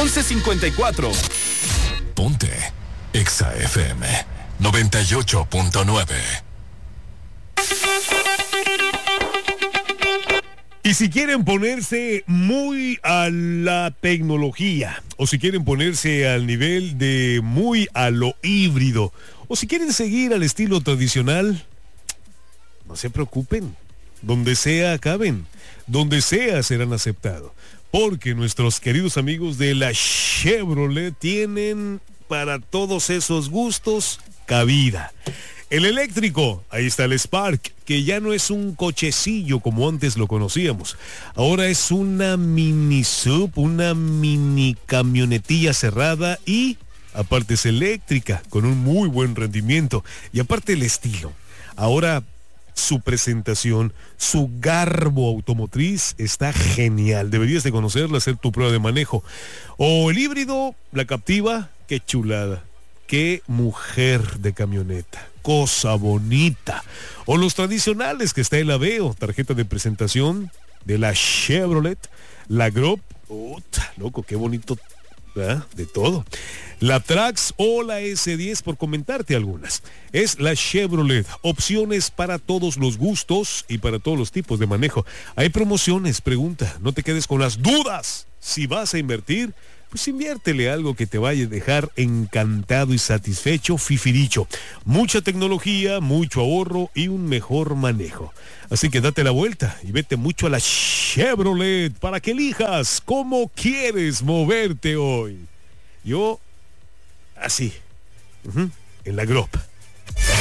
1154. Ponte Exa FM 98.9. Y si quieren ponerse muy a la tecnología, o si quieren ponerse al nivel de muy a lo híbrido, o si quieren seguir al estilo tradicional, no se preocupen. Donde sea caben, donde sea serán aceptados. Porque nuestros queridos amigos de la Chevrolet tienen para todos esos gustos cabida. El eléctrico, ahí está el Spark, que ya no es un cochecillo como antes lo conocíamos. Ahora es una mini sub, una mini camionetilla cerrada y aparte es eléctrica, con un muy buen rendimiento. Y aparte el estilo. Ahora su presentación, su garbo automotriz está genial. Deberías de conocerla, hacer tu prueba de manejo. O el híbrido, la Captiva, qué chulada. Qué mujer de camioneta. Cosa bonita. O los tradicionales que está el Aveo, tarjeta de presentación de la Chevrolet, la Grop, loco, qué bonito, ¿verdad? De todo. La Trax o la S10, por comentarte algunas. Es la Chevrolet, opciones para todos los gustos y para todos los tipos de manejo. Hay promociones, pregunta, no te quedes con las dudas. Si vas a invertir, pues inviértele algo que te vaya a dejar encantado y satisfecho, fifiricho. Mucha tecnología, mucho ahorro y un mejor manejo. Así que date la vuelta y vete mucho a la Chevrolet para que elijas cómo quieres moverte hoy. Yo, así, en la Grop.